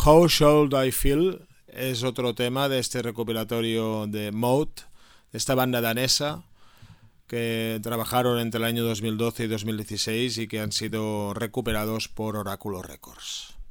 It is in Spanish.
How Should I Feel es otro tema de este recopilatorio de Mode, de esta banda danesa que trabajaron entre el año 2012 y 2016 y que han sido recuperados por Oráculo Records.